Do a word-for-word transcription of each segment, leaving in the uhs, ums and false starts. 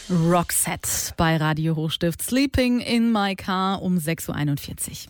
Roxette bei Radio Hochstift. Sleeping in my car um sechs Uhr einundvierzig.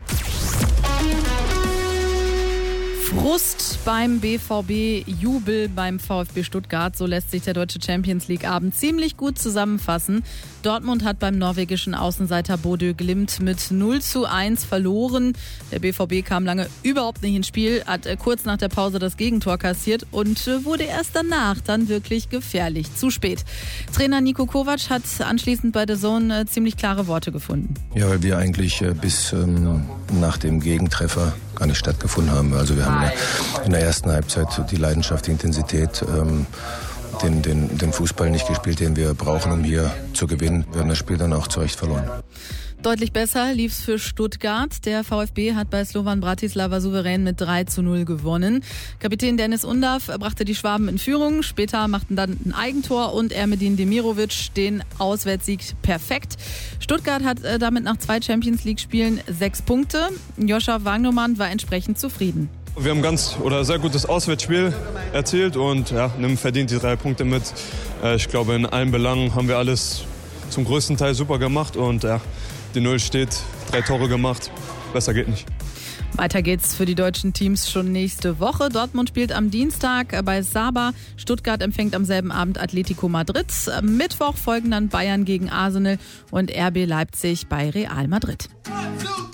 Frust beim B V B, Jubel beim VfB Stuttgart, so lässt sich der deutsche Champions-League-Abend ziemlich gut zusammenfassen. Dortmund hat beim norwegischen Außenseiter Bodø Glimt mit null zu eins verloren. Der B V B kam lange überhaupt nicht ins Spiel, hat kurz nach der Pause das Gegentor kassiert und wurde erst danach dann wirklich gefährlich. Zu spät. Trainer Niko Kovac hat anschließend bei The Zone ziemlich klare Worte gefunden. Ja, weil wir eigentlich bis ähm, nach dem Gegentreffer gar nicht stattgefunden haben. Also wir haben in der ersten Halbzeit die Leidenschaft, die Intensität, ähm, den, den, den Fußball nicht gespielt, den wir brauchen, um hier zu gewinnen. Wir haben das Spiel dann auch zu Recht verloren. Deutlich besser lief's für Stuttgart. Der VfB hat bei Slovan Bratislava souverän mit drei zu null gewonnen. Kapitän Dennis Undav brachte die Schwaben in Führung. Später machten dann ein Eigentor und Ermedin Demirovic den Auswärtssieg perfekt. Stuttgart hat damit nach zwei Champions-League-Spielen sechs Punkte. Joscha Wagnermann war entsprechend zufrieden. Wir haben ganz oder sehr gutes Auswärtsspiel erzielt und ja, nehmen verdient die drei Punkte mit. Ich glaube, in allen Belangen haben wir alles zum größten Teil super gemacht und ja, die Null steht, drei Tore gemacht, besser geht nicht. Weiter geht's für die deutschen Teams schon nächste Woche. Dortmund spielt am Dienstag bei Saba, Stuttgart empfängt am selben Abend Atletico Madrid. Am Mittwoch folgen dann Bayern gegen Arsenal und R B Leipzig bei Real Madrid.